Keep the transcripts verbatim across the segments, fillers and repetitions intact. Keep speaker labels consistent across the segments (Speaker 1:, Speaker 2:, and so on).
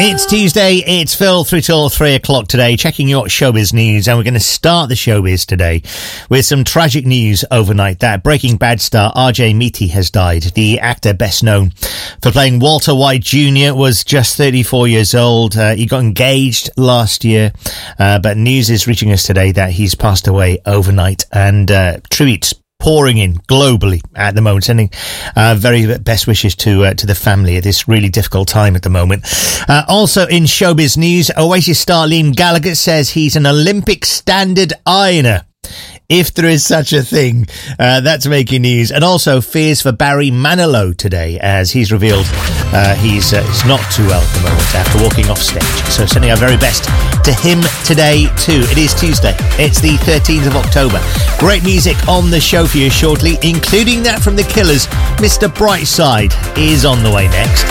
Speaker 1: It's Tuesday, it's Phil through till three o'clock today, checking your showbiz news, and we're going to start the showbiz today with some tragic news overnight that Breaking Bad star R J Meaty has died. The actor best known for playing Walter White Junior was just thirty-four years old. Uh, he got engaged last year, uh, but news is reaching us today that he's passed away overnight, and uh, tributes pouring in globally at the moment, sending uh, very best wishes to uh, to the family at this really difficult time at the moment. Uh, also in showbiz news, Oasis star Liam Gallagher says he's an Olympic standard ironer, if there is such a thing. Uh, that's making news. And also fears for Barry Manilow today, as he's revealed uh, he's, uh, he's not too well at the moment after walking off stage. So sending our very best to him today too. It is Tuesday. It's the thirteenth of October. Great music on the show for you shortly, including that from The Killers. Mister Brightside is on the way next.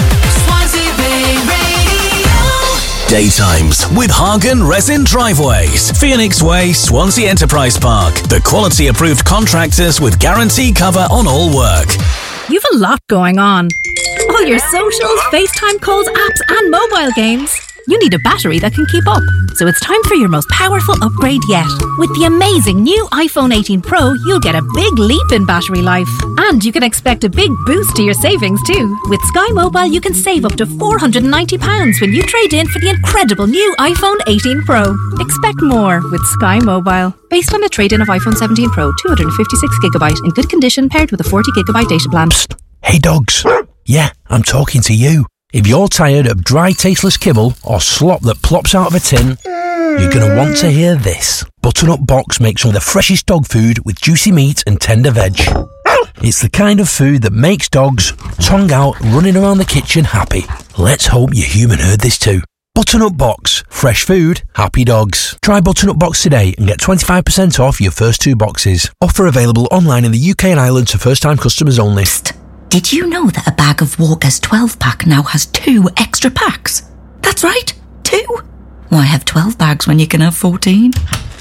Speaker 2: Daytimes with Hagen Resin Driveways, Phoenix Way, Swansea Enterprise Park. The quality approved contractors with guarantee cover on all work.
Speaker 3: You've a lot going on. All your socials, FaceTime calls, apps and mobile games. You need a battery that can keep up. So it's time for your most powerful upgrade yet. With the amazing new iPhone eighteen Pro, you'll get a big leap in battery life. And you can expect a big boost to your savings too. With Sky Mobile, you can save up to four hundred ninety pounds when you trade in for the incredible new iPhone eighteen Pro. Expect more with Sky Mobile. Based on a trade-in of iPhone seventeen Pro, two hundred fifty-six gigabyte in good condition, paired with a forty gigabyte data plan.
Speaker 4: Psst. Hey dogs. Yeah, I'm talking to you. If you're tired of dry, tasteless kibble or slop that plops out of a tin, you're going to want to hear this. Butternut Box makes some of the freshest dog food with juicy meat and tender veg. It's the kind of food that makes dogs, tongue out, running around the kitchen happy. Let's hope your human heard this too. Butternut Box. Fresh food, happy dogs. Try Butternut Box today and get twenty-five percent off your first two boxes. Offer available online in the U K and Ireland to first-time customers only.
Speaker 5: Psst. Did you know that a bag of Walker's twelve pack now has two extra packs? That's right, two. Why have twelve bags when you can have fourteen?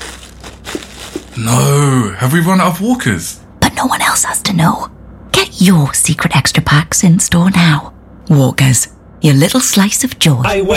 Speaker 6: No, have we run out of Walkers?
Speaker 5: But no one else has to know. Get your secret extra packs in store now. Walkers, your little slice of joy.
Speaker 7: I